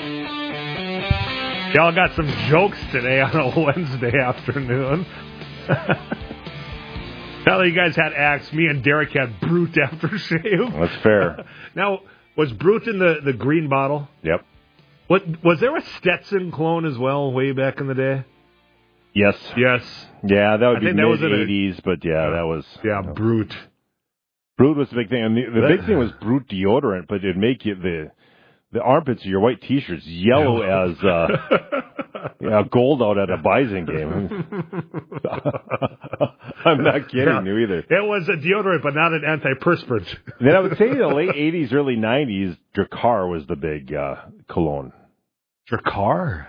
Y'all got some jokes today on a Wednesday afternoon. Now that you guys had Axe, me and Derek had Brute aftershave. That's fair. Now, was Brute in the green bottle? Yep. Was there a Stetson clone as well way back in the day? Yes. Yes. Yeah, that would be mid-'80s, but that was... Yeah, Brute. Brute was the big thing. And the big thing was Brute deodorant, but it'd make you the armpits of your white T-shirts yellow as gold out at a Bison game. I'm not kidding you either. It was a deodorant, but not an antiperspirant. Then I would say in the late 80s, early 90s, Drakkar was the big cologne. Drakkar?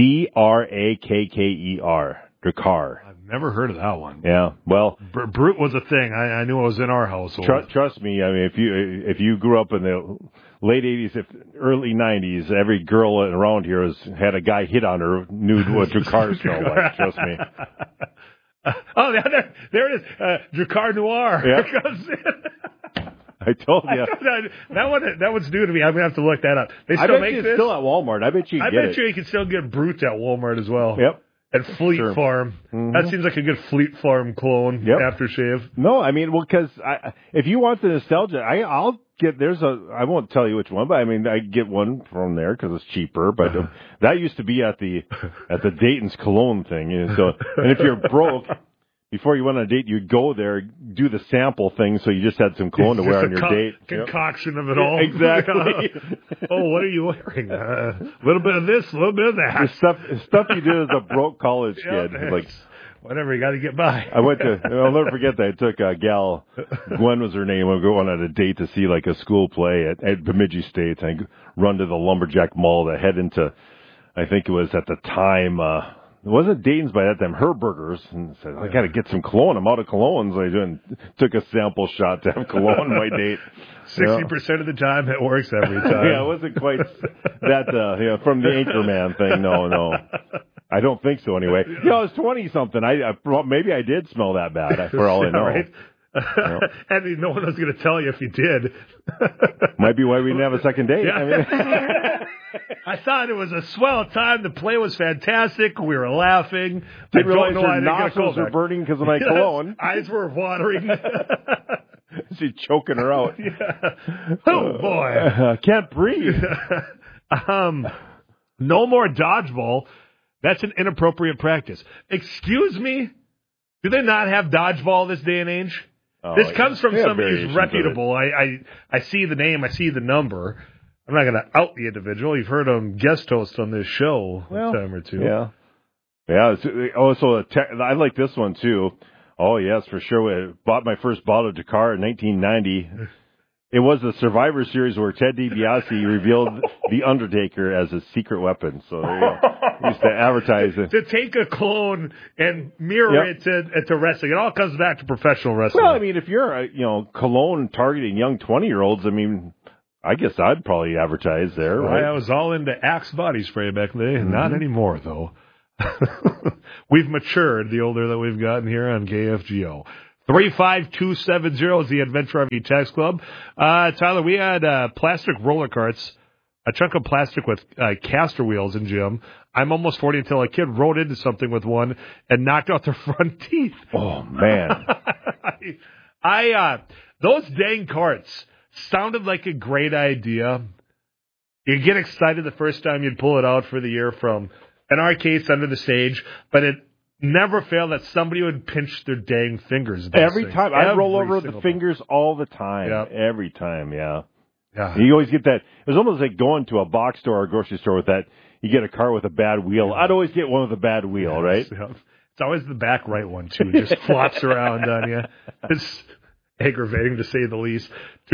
Drakker. Drakkar. I've never heard of that one. Yeah, well, Brute was a thing. I knew it was in our household. Trust me. I mean, if you grew up in the late 80s, early 90s, every girl around here had a guy hit on her, knew what Drakkar smelled like. Trust me. Oh, there it is. Drakkar Noir. Yep. I told you. That one's new to me. I'm going to have to look that up. They still make this? It's still at Walmart. I bet you can get it. I bet you can still get Brute at Walmart as well. Yep. At Fleet Farm. Mm-hmm. That seems like a good Fleet Farm clone aftershave. No, I mean, well, because if you want the nostalgia, I'll get, I won't tell you which one, but I mean, I get one from there because it's cheaper, but that used to be at the Dayton's cologne thing. And if you're broke, before you went on a date, you'd go there, do the sample thing, so you just had some cologne to wear on your date. Concoction of it all. Exactly. Oh, what are you wearing? A little bit of this, a little bit of that. The stuff you did as a broke college kid. Like, whatever, you got to get by. I'll never forget that. I took a gal, Gwen was her name, we were going on a date to see like a school play at Bemidji State. I run to the Lumberjack Mall to head into, I think it was at the time, it wasn't Dayton's by that time, Herberger's, and said, I got to get some cologne. I'm out of cologne. So I took a sample shot to have cologne on my date. 60% of the time, it works every time. Yeah, it wasn't quite that, from the Anchorman thing. No. I don't think so anyway. I was 20-something. Maybe I did smell that bad, for all I know. Right? I mean, no one was going to tell you if you did. Might be why we didn't have a second date. Yeah. I mean, I thought it was a swell time. The play was fantastic. We were laughing. Didn't realize your nostrils were burning because of my cologne. Eyes were watering. She's choking her out. Yeah. Oh, boy. Can't breathe. No more dodgeball. That's an inappropriate practice. Excuse me? Do they not have dodgeball this day and age? Oh, this comes from somebody who's reputable. I see the name. I see the number. I'm not going to out the individual. You've heard him guest host on this show a time or two. Yeah. Yeah. I like this one, too. Oh, yes, for sure. I bought my first bottle of Drakkar in 1990. It was the Survivor Series where Ted DiBiase revealed The Undertaker as a secret weapon. So there you go. He used to advertise it. To take a clone and mirror it to wrestling. It all comes back to professional wrestling. Well, I mean, if you're a cologne targeting young 20-year-olds, I mean, I guess I'd probably advertise there, right? I was all into Axe body spray back in the day. Not anymore, though. We've matured the older that we've gotten here on KFGO. 35270 is the Adventure RV Text Club. Tyler, we had plastic roller carts, a chunk of plastic with caster wheels in gym. I'm almost 40 until a kid rode into something with one and knocked out their front teeth. Oh, man. Those dang carts sounded like a great idea. You get excited the first time you'd pull it out for the year from, in our case, under the stage, but it never failed that somebody would pinch their dang fingers. Every time. I'd roll over the fingers all the time. Yep. Every time, yeah. Yeah. You always get that. It was almost like going to a box store or a grocery store with that. You get a car with a bad wheel. I'd always get one with a bad wheel, right? Yeah. It's always the back right one, too. It just flops around on you. It's aggravating, to say the least.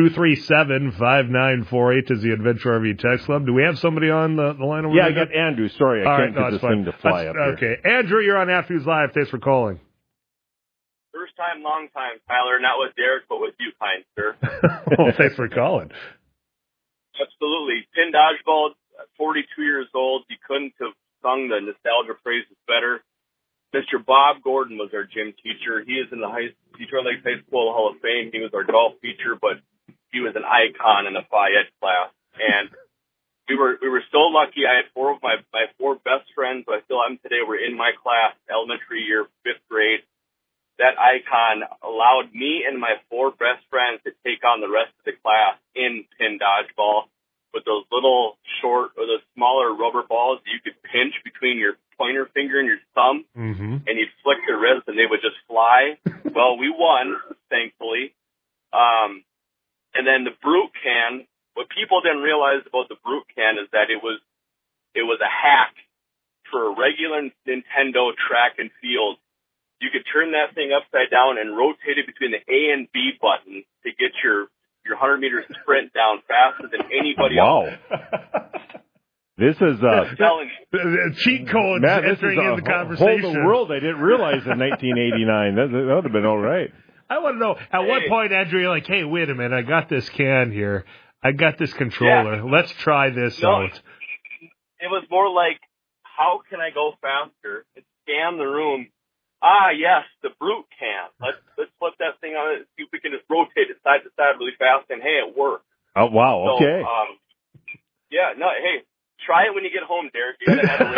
237-5948 is the Adventure RV Text Club. Do we have somebody on the line over there? Yeah, I got Andrew. Sorry, I can't get this thing to fly up here. Okay. Andrew, you're on Afternoons Live. Thanks for calling. First time, long time, Tyler. Not with Derek, but with you, kind sir. Well, thanks for calling. Absolutely. Pin dodgeball, 42 years old. You couldn't have sung the nostalgia praises better. Mr. Bob Gordon was our gym teacher. He is in the Detroit Lakes High School Hall of Fame. He was our golf teacher, but he was an icon in the Fayette class. And we were so lucky. I had four of my four best friends, who I still am today, were in my class, elementary year, 5th grade. That icon allowed me and my four best friends to take on the rest of the class in pin dodgeball with those little short or the smaller rubber balls that you could pinch between your pointer finger and your thumb, and you'd flick the wrist and they would just fly. Well, we won, thankfully. And then the Brute Can, what people didn't realize about the Brute Can is that it was a hack for a regular Nintendo track and field. You could turn that thing upside down and rotate it between the A and B button to get your 100-meter sprint down faster than anybody else. This is cheat codes entering in the conversation. Whole the world I didn't realize in 1989. That would have been all right. I want to know, at what point, Andrew, you're like, hey, wait a minute, I got this can here. I got this controller. Yeah. Let's try this out. It was more like, how can I go faster and scan the room? Yes, the Brute Can. Let's flip that thing on it, see if we can just rotate it side to side really fast, and hey, it worked. Oh, wow, okay. Hey, try it when you get home, Derek. You gotta have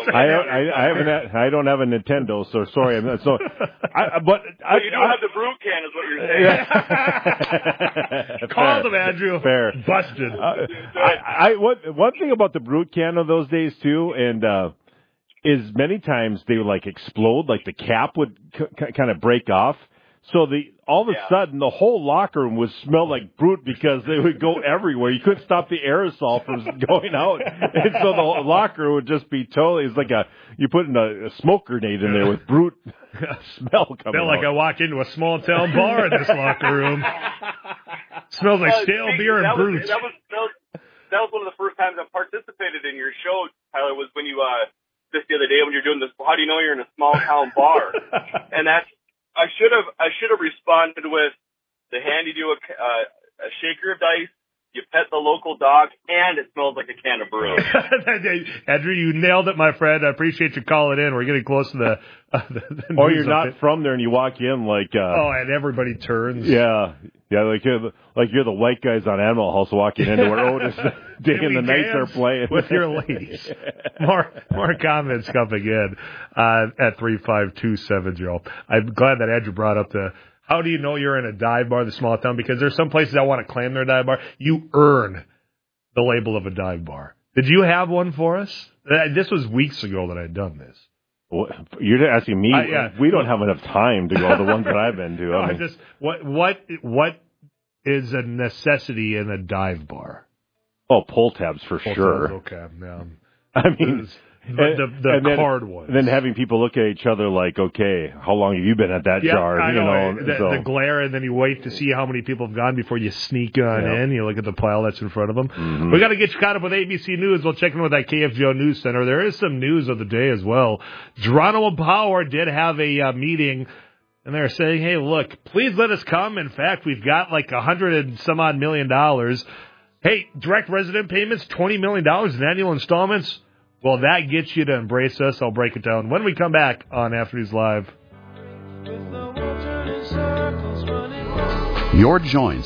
I don't have a Nintendo, so sorry. But you do have the Brute Can, is what you're saying. Call them, Andrew. Fair. Busted. One thing about the Brute Can of those days too, and is many times they would like explode, like the cap would kind of break off. So all of a sudden the whole locker room would smell like Brute because they would go everywhere. You couldn't stop the aerosol from going out, and so the locker room would just be totally. It's like you put a smoke grenade in there with Brute smell coming. Felt like I walked into a small town bar in this locker room. Smells like stale beer and Brute. That was one of the first times I participated in your show, Tyler. Was when you just the other day when you're doing this. How do you know you're in a small town bar? And that's. I should have responded with the hand you do a shaker of dice, you pet the local dog, and it smells like a can of brew. Andrew, you nailed it, my friend. I appreciate you calling in. We're getting close to the or you're not from there and you walk in like and everybody turns. Yeah, like you're the white guys on Animal House walking into where Otis Day and the Nights are playing with your ladies. More comments coming in at 35270. I'm glad that Andrew brought up how do you know you're in a dive bar, the small town? Because there's some places that want to claim their dive bar. You earn the label of a dive bar. Did you have one for us? This was weeks ago that I'd done this. Well, you're asking me. We don't have enough time to go to the ones that I've been to. What is a necessity in a dive bar? Oh, pull tabs for sure. Okay, yeah. I mean, the card ones. Then having people look at each other like, okay, how long have you been at that jar? I know. The glare, and then you wait to see how many people have gone before you sneak on in. You look at the pile that's in front of them. Mm-hmm. We got to get you caught up with ABC News. We'll check in with that KFGO News Center. There is some news of the day as well. Geronimo Power did have a meeting, and they're saying, hey, look, please let us come. In fact, we've got like $100 and some odd million. Hey, direct resident payments, $20 million in annual installments. Well, that gets you to embrace us. I'll break it down when we come back on After News Live. Your joints